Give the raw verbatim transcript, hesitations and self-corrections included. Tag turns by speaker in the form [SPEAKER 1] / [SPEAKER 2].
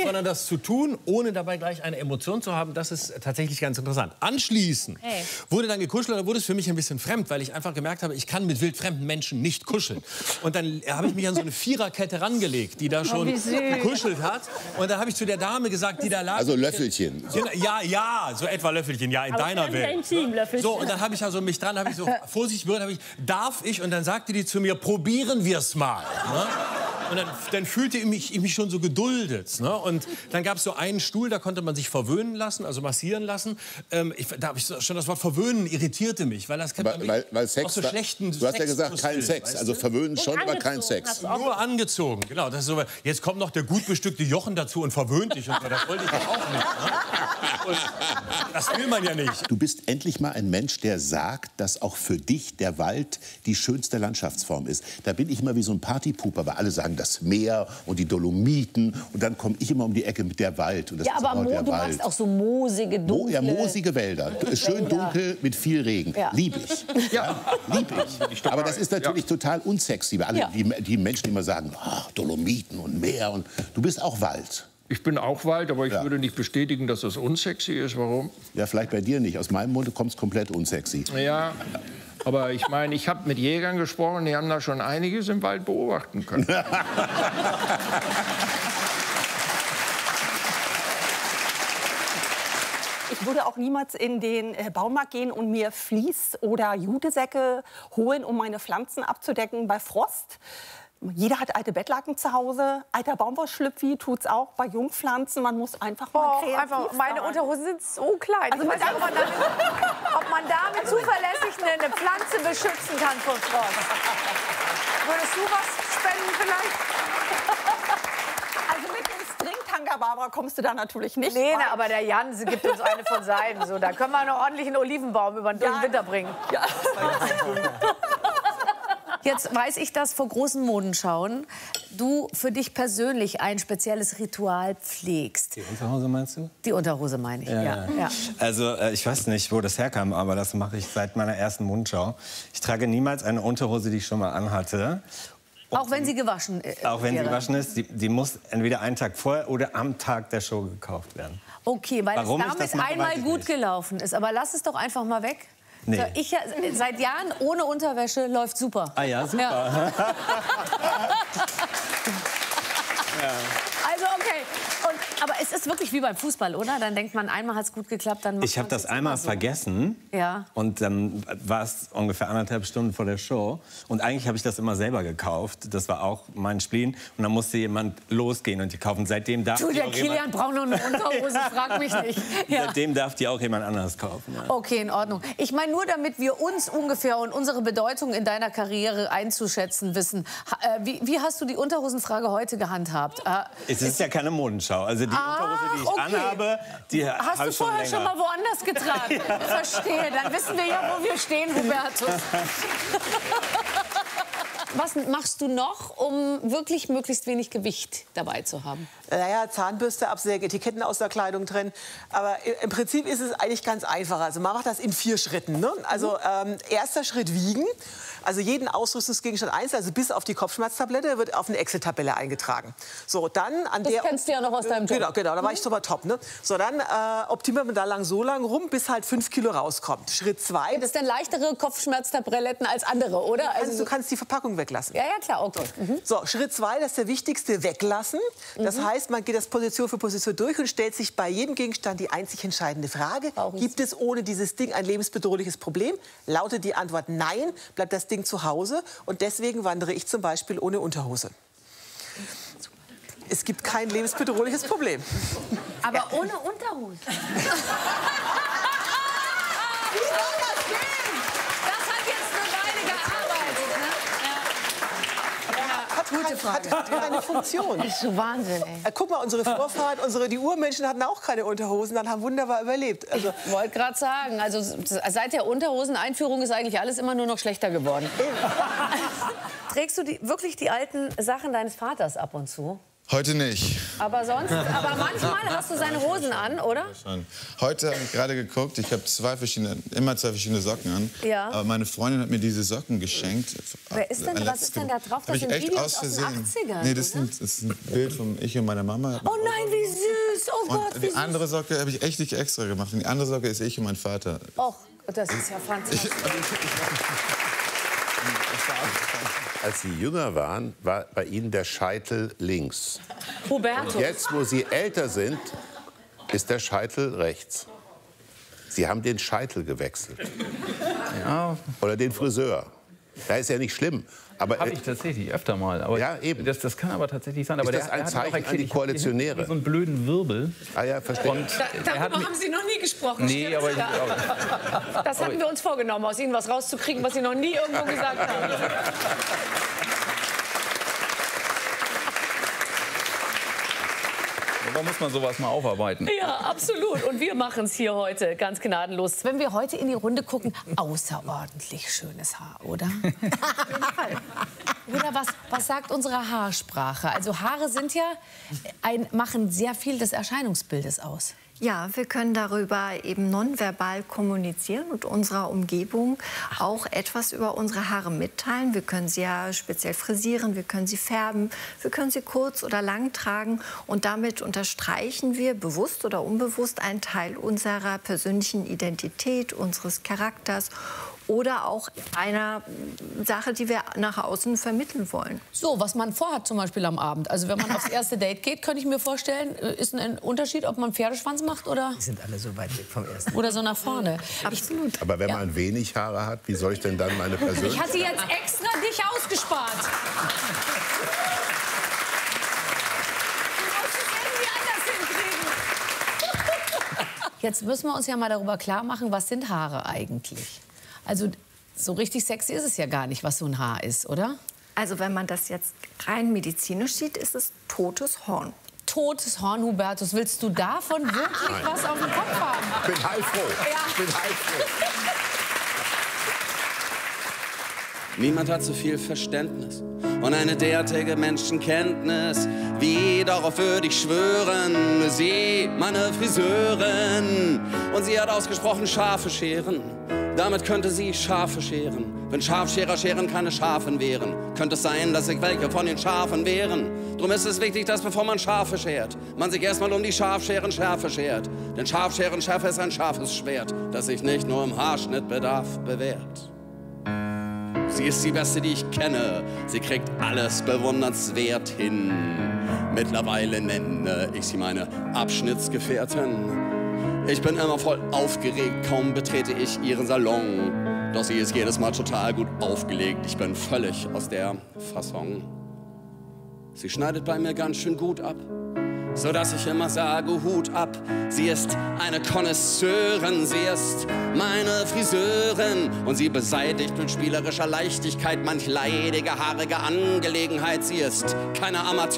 [SPEAKER 1] sondern das zu tun, ohne dabei gleich eine Emotion zu haben, das ist tatsächlich ganz interessant. Anschließend hey. wurde dann gekuschelt, da wurde es für mich ein bisschen fremd, weil ich einfach gemerkt habe, ich kann mit wildfremden Menschen nicht kuscheln. Und dann habe ich mich an so eine Viererkette rangelegt, die da schon oh, gekuschelt hat. Und dann habe ich zu der Dame gesagt, die da lag...
[SPEAKER 2] Also Löffelchen.
[SPEAKER 1] Ja, ja, so etwa Löffelchen, ja, in
[SPEAKER 3] Aber
[SPEAKER 1] deiner Welt. So, und dann habe ich also mich dran, habe ich so vorsichtig berührt, habe ich, darf ich? Und dann sagte die zu mir, probieren wir es mal. Ne? Und dann, dann fühlte ich mich, ich mich schon so geduldet. Ne? Und dann gab es so einen Stuhl, da konnte man sich verwöhnen lassen, also massieren lassen. Ähm, ich, da habe ich schon das Wort verwöhnen irritierte mich, weil das kennt man
[SPEAKER 2] weil, weil Sex,
[SPEAKER 1] aus so schlechten
[SPEAKER 2] du hast ja gesagt, kein Sex, also verwöhnen schon, aber kein Sex.
[SPEAKER 1] Nur angezogen, genau. Das ist so, jetzt kommt noch der gut bestückte Jochen dazu und verwöhnt dich. Und so. Das wollte ich doch auch nicht. Ne? Und das will man ja nicht.
[SPEAKER 2] Du bist endlich mal ein Mensch, der sagt, dass auch für dich der Wald die schönste Landschaftsform ist. Da bin ich immer wie so ein Partypuper, weil alle sagen, das Meer und die Dolomiten. Und dann komme ich immer um die Ecke mit der Wald. Und das
[SPEAKER 3] ja,
[SPEAKER 2] ist
[SPEAKER 3] aber Mo,
[SPEAKER 2] der
[SPEAKER 3] du
[SPEAKER 2] Wald.
[SPEAKER 3] magst auch so moosige, dunkle...
[SPEAKER 2] Mo, ja, moosige Wälder. Schön dunkel mit viel Regen. Ja. Lieb ich. Ja, lieb ich. Aber das ist natürlich ja. total unsexy. Weil alle ja. die, die Menschen immer sagen, ach, Dolomiten und Meer. Und du bist auch Wald.
[SPEAKER 4] Ich bin auch Wald, aber ich
[SPEAKER 2] ja.
[SPEAKER 4] würde nicht bestätigen, dass das unsexy ist. Warum?
[SPEAKER 2] Ja, vielleicht bei dir nicht. Aus meinem Mund kommt es komplett unsexy.
[SPEAKER 4] Ja, aber ich meine, ich habe mit Jägern gesprochen, die haben da schon einiges im Wald beobachten können.
[SPEAKER 5] Ich würde auch niemals in den Baumarkt gehen und mir Vlies- oder Jutesäcke holen, um meine Pflanzen abzudecken bei Frost. Jeder hat alte Bettlaken zu Hause, alter Baumwollschlüpfi tut's auch bei Jungpflanzen. Man muss einfach mal
[SPEAKER 6] oh,
[SPEAKER 5] kreativ
[SPEAKER 6] einfach, meine
[SPEAKER 5] sein.
[SPEAKER 6] Unterhosen sind so klein. Also ich weiß nicht, ob man damit, ob man damit zuverlässig eine Pflanze beschützen kann vor Frost. Würdest du was spenden vielleicht?
[SPEAKER 5] Also mit dem Stringtanga, Barbara, kommst du da natürlich nicht.
[SPEAKER 6] Nee, na, aber der Jan gibt uns eine von seinen. So, da können wir noch ordentlich einen Olivenbaum über den ja. Winter bringen. Ja.
[SPEAKER 3] Jetzt weiß ich, dass vor großen Modenschauen du für dich persönlich ein spezielles Ritual pflegst.
[SPEAKER 7] Die Unterhose meinst du?
[SPEAKER 3] Die Unterhose meine ich, ja. ja. ja.
[SPEAKER 7] Also äh, ich weiß nicht, wo das herkam, aber das mache ich seit meiner ersten Modenschau. Ich trage niemals eine Unterhose, die ich schon mal anhatte.
[SPEAKER 3] Und auch wenn sie gewaschen ist?
[SPEAKER 7] Auch wenn sie gewaschen ist. Die, die muss entweder einen Tag vorher oder am Tag der Show gekauft werden.
[SPEAKER 3] Okay, weil
[SPEAKER 7] Warum
[SPEAKER 3] es damit
[SPEAKER 7] mache,
[SPEAKER 3] einmal gut nicht. gelaufen ist. Aber lass es doch einfach mal weg.
[SPEAKER 7] Nee.
[SPEAKER 3] So, ich, seit Jahren ohne Unterwäsche läuft super.
[SPEAKER 7] Ah ja, super.
[SPEAKER 3] Ja. Ja. Also okay. Und, aber es ist wirklich wie beim Fußball, oder? Dann denkt man, einmal hat es gut geklappt, dann macht
[SPEAKER 7] Ich habe das einmal so. vergessen.
[SPEAKER 3] Ja.
[SPEAKER 7] Und dann war es ungefähr anderthalb Stunden vor der Show. Und eigentlich habe ich das immer selber gekauft. Das war auch mein Spleen. Und dann musste jemand losgehen und die kaufen. Seitdem darf
[SPEAKER 3] du, der Kilian braucht noch eine Unterhose, frag mich nicht. Ja.
[SPEAKER 7] Seitdem darf die auch jemand anderes kaufen. Ja.
[SPEAKER 3] Okay, in Ordnung. Ich meine, nur damit wir uns ungefähr und unsere Bedeutung in deiner Karriere einzuschätzen wissen. Äh, wie, wie hast du die Unterhosenfrage heute gehandhabt? Äh,
[SPEAKER 7] es ist ja keine Modenschau. Also die
[SPEAKER 3] ah,
[SPEAKER 7] Unterhose, die ich
[SPEAKER 3] okay.
[SPEAKER 7] anhabe, die
[SPEAKER 3] hast
[SPEAKER 7] habe
[SPEAKER 3] du
[SPEAKER 7] ich schon
[SPEAKER 3] vorher
[SPEAKER 7] länger.
[SPEAKER 3] schon mal woanders getragen? Ja. Verstehe. Dann wissen wir ja, wo wir stehen, Hubertus. Was machst du noch, um wirklich möglichst wenig Gewicht dabei zu haben?
[SPEAKER 8] Naja, Zahnbürste absägen, Etiketten aus der Kleidung trennen. Aber im Prinzip ist es eigentlich ganz einfach. Also man macht das in vier Schritten. Ne? Also ähm, erster Schritt wiegen. Also jeden Ausrüstungsgegenstand einzeln, also bis auf die Kopfschmerztablette, wird auf eine Excel-Tabelle eingetragen. So, dann an
[SPEAKER 3] das
[SPEAKER 8] der...
[SPEAKER 3] kennst du ja noch aus deinem Job.
[SPEAKER 8] Genau, genau, da war ich super top. Ne? So, dann äh, optimiert man da lang so lang rum, bis halt fünf Kilo rauskommt. Schritt zwei...
[SPEAKER 3] Das sind dann leichtere Kopfschmerztabletten als andere, oder?
[SPEAKER 8] Du kannst,
[SPEAKER 3] also,
[SPEAKER 8] du kannst die Verpackung weglassen.
[SPEAKER 3] Ja, ja, klar, okay. Mhm.
[SPEAKER 8] So, Schritt zwei, das ist der wichtigste, weglassen. Das mhm. heißt, man geht das Position für Position durch und stellt sich bei jedem Gegenstand die einzig entscheidende Frage. Gibt es ohne dieses Ding ein lebensbedrohliches Problem? Lautet die Antwort nein, bleibt das Ding zu Hause. Und deswegen wandere ich zum Beispiel ohne Unterhose. Es gibt kein lebensbedrohliches Problem.
[SPEAKER 6] Aber ja. ohne Unterhose?
[SPEAKER 8] Gute Frage. Hat, hat keine Funktion.
[SPEAKER 6] Das ist so Wahnsinn, ey.
[SPEAKER 8] Guck mal, unsere Vorfahren, unsere, die Urmenschen hatten auch keine Unterhosen, dann haben wunderbar überlebt. Also,
[SPEAKER 3] ich wollte gerade sagen, also seit der Unterhoseneinführung ist eigentlich alles immer nur noch schlechter geworden. Trägst du die, wirklich die alten Sachen deines Vaters ab und zu?
[SPEAKER 9] Heute nicht.
[SPEAKER 3] Aber sonst, aber manchmal hast du seine Hosen an, oder?
[SPEAKER 9] Schon. Heute habe ich gerade geguckt, ich habe zwei verschiedene, immer zwei verschiedene Socken an.
[SPEAKER 3] Ja.
[SPEAKER 9] Aber meine Freundin hat mir diese Socken geschenkt.
[SPEAKER 3] Wer ist denn, was ist denn da drauf? Das sind Videos aus den achtzigern.
[SPEAKER 9] Nee, das, sind, das ist ein Bild von ich und meiner Mama.
[SPEAKER 3] Oh nein, wie süß! Oh Gott,
[SPEAKER 9] und
[SPEAKER 3] wie
[SPEAKER 9] die
[SPEAKER 3] süß!
[SPEAKER 9] andere Socke habe ich echt nicht extra gemacht. Und die andere Socke ist ich und mein Vater.
[SPEAKER 3] Och, das ist ja fantastisch.
[SPEAKER 2] Als Sie jünger waren, war bei Ihnen der Scheitel links.
[SPEAKER 3] Hubertus.
[SPEAKER 2] Jetzt, wo Sie älter sind, ist der Scheitel rechts. Sie haben den Scheitel gewechselt.
[SPEAKER 10] Ja.
[SPEAKER 2] Oder den Friseur. Da ist ja nicht schlimm. Aber
[SPEAKER 10] habe ich tatsächlich öfter mal. Aber
[SPEAKER 2] ja, eben.
[SPEAKER 10] Das, das kann aber tatsächlich sein. Aber
[SPEAKER 2] ist das
[SPEAKER 10] der,
[SPEAKER 2] ein
[SPEAKER 10] der
[SPEAKER 2] Zeichen
[SPEAKER 10] erklärt,
[SPEAKER 2] an die Koalitionäre?
[SPEAKER 10] Ich so einen blöden Wirbel.
[SPEAKER 2] Ah ja, verstehe.
[SPEAKER 10] Und
[SPEAKER 3] Da, darüber haben Sie noch nie gesprochen.
[SPEAKER 10] Nee, aber ich,
[SPEAKER 3] ja. Das hatten wir uns vorgenommen, aus Ihnen was rauszukriegen, was Sie noch nie irgendwo gesagt haben.
[SPEAKER 10] Da muss man sowas mal aufarbeiten.
[SPEAKER 3] Ja, absolut. Und wir machen es hier heute ganz gnadenlos. Wenn wir heute in die Runde gucken, außerordentlich schönes Haar, oder? Oder was, was sagt unsere Haarsprache? Also Haare sind ja ein, machen sehr viel des Erscheinungsbildes aus.
[SPEAKER 11] Ja, wir können darüber eben nonverbal kommunizieren und unserer Umgebung auch etwas über unsere Haare mitteilen. Wir können sie ja speziell frisieren, wir können sie färben, wir können sie kurz oder lang tragen und damit unterstreichen wir bewusst oder unbewusst einen Teil unserer persönlichen Identität, unseres Charakters oder auch einer Sache, die wir nach außen vermitteln wollen.
[SPEAKER 3] So, was man vorhat zum Beispiel am Abend. Also wenn man aufs erste Date geht, könnte ich mir vorstellen, ist ein Unterschied, ob man Pferdeschwanz macht oder...
[SPEAKER 12] Die sind alle so weit weg vom ersten.
[SPEAKER 3] Oder so nach vorne. Absolut.
[SPEAKER 2] Aber wenn
[SPEAKER 3] Ja.
[SPEAKER 2] man wenig Haare hat, wie soll ich denn dann meine Persönlichkeit...
[SPEAKER 3] Ich hatte jetzt extra dich ausgespart. Du musst es irgendwie anders hinkriegen. Jetzt müssen wir uns ja mal darüber klar machen, was sind Haare eigentlich? Also so richtig sexy ist es ja gar nicht, was so ein Haar ist, oder?
[SPEAKER 11] Also wenn man das jetzt rein medizinisch sieht, ist es totes Horn.
[SPEAKER 3] Totes Horn, Hubertus. Willst du davon wirklich
[SPEAKER 2] Nein.
[SPEAKER 3] was auf dem Kopf haben?
[SPEAKER 2] Ich bin heilfroh.
[SPEAKER 3] Ja.
[SPEAKER 2] Ich bin heilfroh.
[SPEAKER 13] Niemand hat so viel Verständnis und eine derartige Menschenkenntnis wie darauf würde ich schwören. Sie, meine Friseurin, und sie hat ausgesprochen scharfe Scheren. Damit könnte sie Schafe scheren. Wenn Schafscherer scheren keine Schafen wären, könnte es sein, dass sich welche von den Schafen wehren. Drum ist es wichtig, dass bevor man Schafe schert, man sich erstmal um die Schafscheren Schärfe schert. Denn Schafscheren Schärfe ist ein scharfes Schwert, das sich nicht nur im Haarschnittbedarf bewährt. Sie ist die Beste, die ich kenne. Sie kriegt alles bewundernswert hin. Mittlerweile nenne ich sie meine Abschnittsgefährtin. Ich bin immer voll aufgeregt, kaum betrete ich ihren Salon. Doch sie ist jedes Mal total gut aufgelegt. Ich bin völlig aus der Fassung. Sie schneidet bei mir ganz schön gut ab, so dass ich immer sage, Hut ab. Sie ist eine Connoisseurin, sie ist meine Friseurin. Und sie beseitigt mit spielerischer Leichtigkeit manch leidige, haarige Angelegenheit. Sie ist keine Amateur.